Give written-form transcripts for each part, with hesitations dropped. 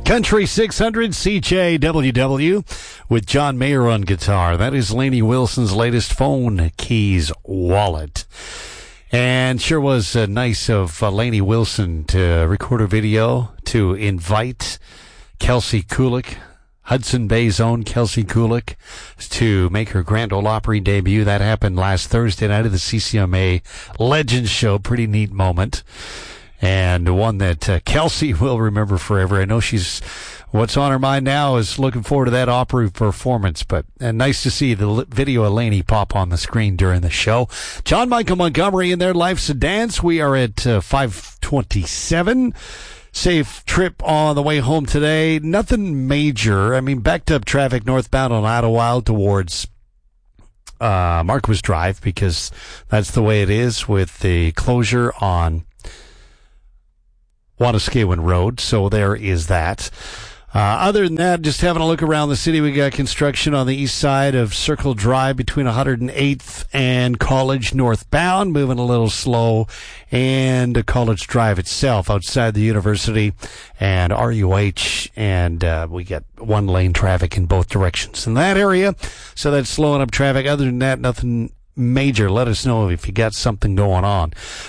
Country 600 CJWW with John Mayer on guitar. That is Lainey Wilson's latest phone keys wallet. And sure was nice of Lainey Wilson to record a video to invite Kelsey Kulik, Hudson Bay's own Kelsey Kulik, to make her Grand Ole Opry debut. That happened last Thursday night at the CCMA Legends Show. Pretty neat moment. And one that Kelsey will remember forever. I know what's on her mind now is looking forward to that Opry performance. But nice to see the video of Lainey pop on the screen during the show. John Michael Montgomery in there, Life's a Dance. We are at 5:27. Safe trip on the way home today. Nothing major. I mean, backed up traffic northbound on Idlewild towards Marquis Drive, because that's the way it is with the closure on Wanaskewin Road, so there is that. Other than that, just having a look around the city, we got construction on the east side of Circle Drive between 108th and College northbound, moving a little slow, and College Drive itself outside the university and RUH, and we got one-lane traffic in both directions in that area, so that's slowing up traffic. Other than that, nothing major. Let us know if you got something going on.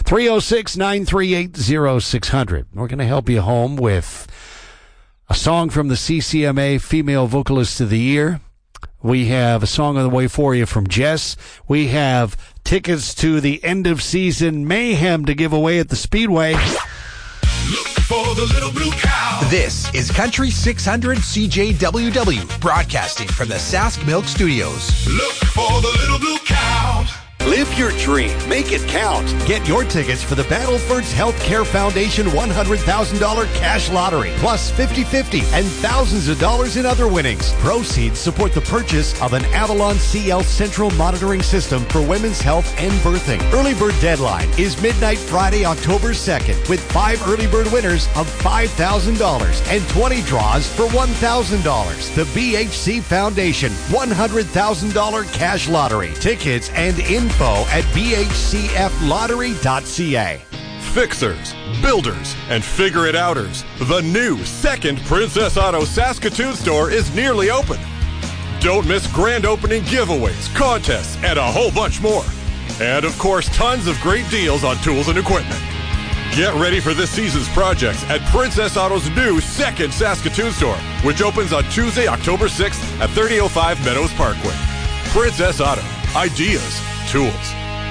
306-938-0600. We're going to help you home with a song from the CCMA Female Vocalist of the Year. We have a song on the way for you from Jess. We have tickets to the end of season mayhem to give away at the Speedway. Look for the little blue cow. This is Country 600 CJWW, broadcasting from the Sask Milk Studios. Look for the little blue cow. Live your dream. Make it count. Get your tickets for the Battlefords Healthcare Foundation $100,000 cash lottery, plus 50/50 and thousands of dollars in other winnings. Proceeds support the purchase of an Avalon CL central monitoring system for women's health and birthing. Early bird deadline is midnight Friday, October 2nd, with 5 early bird winners of $5,000 and 20 draws for $1,000. The BHC Foundation $100,000 cash lottery. Tickets and info at bhcflottery.ca. Fixers, builders, and figure-it-outers. The new second Princess Auto Saskatoon store is nearly open. Don't miss grand opening giveaways, contests, and a whole bunch more. And of course, tons of great deals on tools and equipment. Get ready for this season's projects at Princess Auto's new second Saskatoon store, which opens on Tuesday, October 6th at 3005 Meadows Parkway. Princess Auto. Ideas. Tools.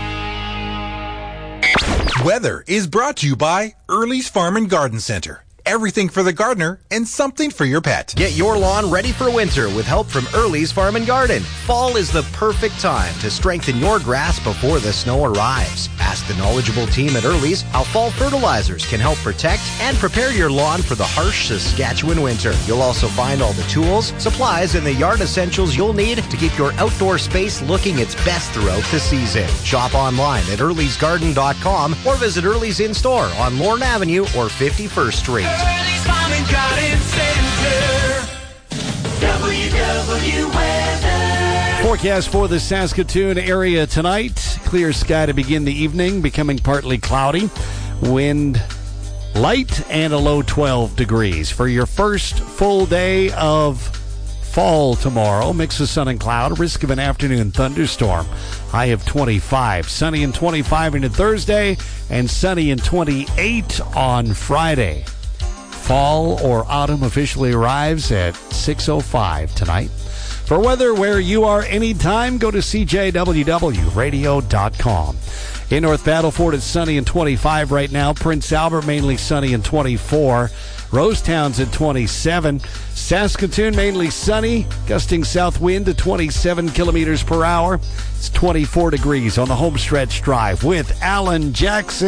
Weather is brought to you by Early's Farm and Garden Center. Everything for the gardener and something for your pet. Get your lawn ready for winter with help from Early's Farm and Garden. Fall is the perfect time to strengthen your grass before the snow arrives. Ask the knowledgeable team at Early's how fall fertilizers can help protect and prepare your lawn for the harsh Saskatchewan winter. You'll also find all the tools, supplies, and the yard essentials you'll need to keep your outdoor space looking its best throughout the season. Shop online at earlysgarden.com or visit Early's in-store on Lorne Avenue or 51st Street. Early's Farm and Garden Center. WW Weather. Forecast for the Saskatoon area tonight. Clear sky to begin the evening, becoming partly cloudy. Wind light and a low 12 degrees. For your first full day of fall tomorrow, mix of sun and cloud, risk of an afternoon thunderstorm. High of 25. Sunny and 25 into Thursday, and sunny and 28 on Friday. Fall or autumn officially arrives at 6:05 tonight. For weather where you are anytime, go to CJWWradio.com. In North Battleford, it's sunny and 25 right now. Prince Albert, mainly sunny and 24. Rosetown's at 27. Saskatoon, mainly sunny, gusting south wind to 27 kilometers per hour. It's 24 degrees on the Homestretch Drive with Alan Jackson.